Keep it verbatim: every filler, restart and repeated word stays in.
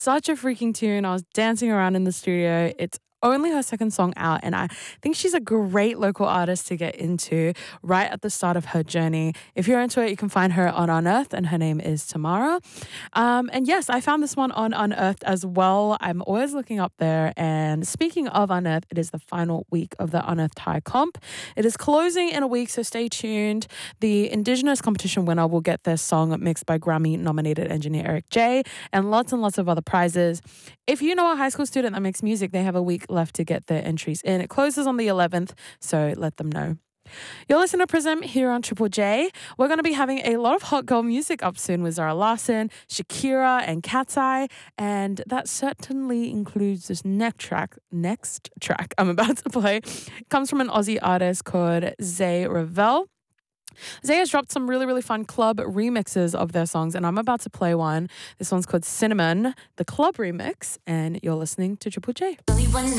Such a freaking tune. I was dancing around in the studio. It's only her second song out, and I think she's a great local artist to get into right at the start of her journey. If you're into it, you can find her on Unearthed, and her name is Tamara. Um, and yes, I found this one on Unearthed as well. I'm always looking up there. And speaking of Unearthed, it is the final week of the Unearthed High Comp. It is closing in a week, so stay tuned. The Indigenous competition winner will get their song mixed by Grammy-nominated engineer Eric J, and lots and lots of other prizes. If you know a high school student that makes music, they have a week left to get their entries in. It closes on the eleventh, so let them know. You're listening to Prism here on Triple J. We're going to be having a lot of hot girl music up soon with Zara Larsson, Shakira, and Cat's Eye, and that certainly includes this next track. Next track I'm about to play. It comes from an Aussie artist called Zay Ravel. Zay has dropped some really, really fun club remixes of their songs, and I'm about to play one. This one's called Cinnamon, the club remix, and you're listening to Triple J.